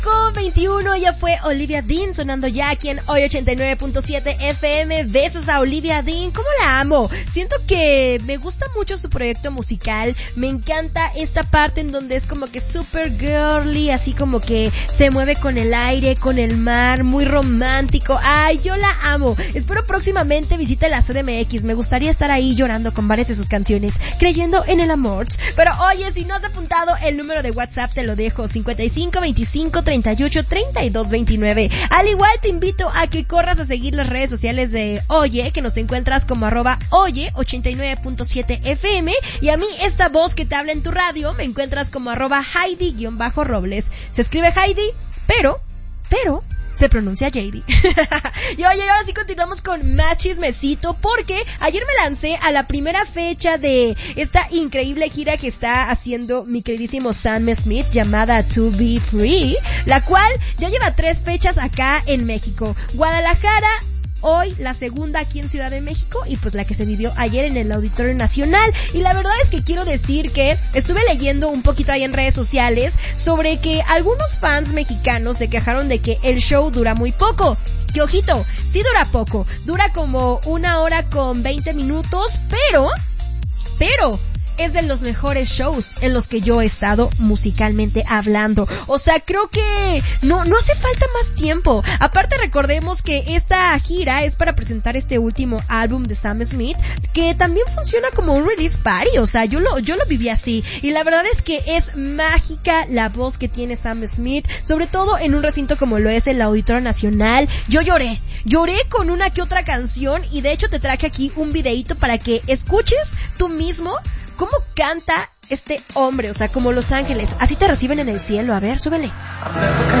5:21, ella fue Olivia Dean sonando ya aquí en Hoy 89.7 FM. Besos a Olivia Dean, ¿cómo la amo? Siento que me gusta mucho su proyecto musical, me encanta esta parte en donde es como que super girly, así como que se mueve con el aire, con el mar, muy romántico. Ay, yo la amo. Espero próximamente visite la CDMX, me gustaría estar ahí llorando con varias de sus canciones, creyendo en el amor. Pero oye, si no has apuntado el número de WhatsApp te lo dejo, 5525383229. Al igual te invito a que corras a seguir las redes sociales de Oye, que nos encuentras como @Oye 89.7 FM, y a mí esta voz que te habla en tu radio me encuentras como @Heidi_Robles. Se escribe Heidi, pero se pronuncia JD. Y oye, ahora sí continuamos con más chismecito, porque ayer me lancé a la primera fecha de esta increíble gira que está haciendo mi queridísimo Sam Smith, llamada To Be Free, la cual ya lleva 3 fechas acá en México. Guadalajara, hoy la segunda aquí en Ciudad de México, y pues la que se vivió ayer en el Auditorio Nacional. Y la verdad es que quiero decir que estuve leyendo un poquito ahí en redes sociales sobre que algunos fans mexicanos se quejaron de que el show dura muy poco. Que ojito, sí dura poco, dura como 1 hora con 20 minutos, pero es de los mejores shows en los que yo he estado musicalmente hablando. O sea, creo que no hace falta más tiempo. Aparte, recordemos que esta gira es para presentar este último álbum de Sam Smith, que también funciona como un release party. O sea, yo lo viví así. Y la verdad es que es mágica la voz que tiene Sam Smith, sobre todo en un recinto como lo es el Auditorio Nacional. Yo lloré con una que otra canción, y de hecho te traje aquí un videíto para que escuches tú mismo cómo canta este hombre, o sea, como Los Ángeles. Así te reciben en el cielo. A ver, súbele.